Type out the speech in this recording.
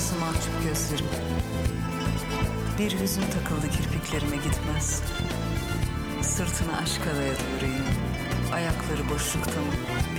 Ağlaması mahcup gözlerim. Bir hüzün takıldı kirpiklerime gitmez. Sırtını aşka dayadı yüreğim. Ayakları boşlukta mı